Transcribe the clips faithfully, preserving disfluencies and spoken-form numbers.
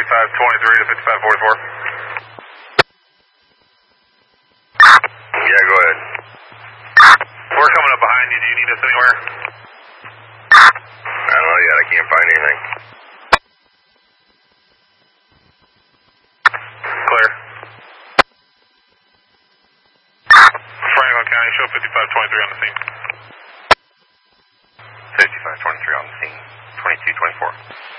fifty-five twenty-three to fifty-five forty-four. Yeah, go ahead. We're coming up behind you. Do you need us anywhere? I don't know yet. I can't find anything. Clear. Franklin County, show fifty-five twenty-three on the scene. fifty-five twenty-three on the scene. twenty-two twenty-four.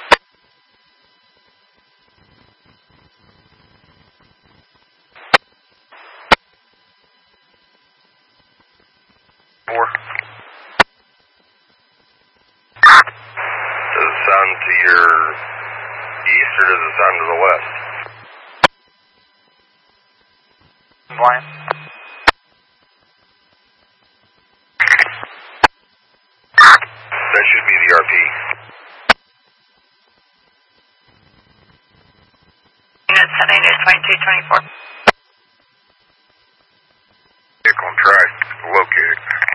Four. Does it sound to your east or does it sound to the west? Brian? That should be the R P. Unit seven, unit twenty-two twenty-four. Vehicle on track located.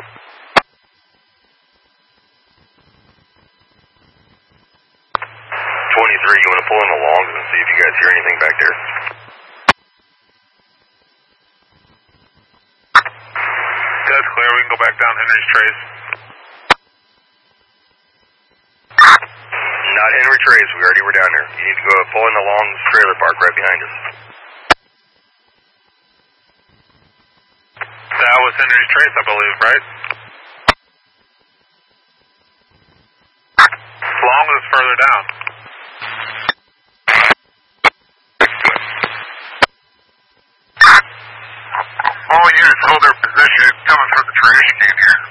twenty-three, you want to pull in the longs and see if you guys hear anything back there? That's clear. We can go back down Henry's Trace. Not Henry Trace. We already were down there. You need to go pull in the longs trailer park right behind us. That was Henry's Trace, I believe, right? Long is further down. All units hold their position. Coming for the trash can here.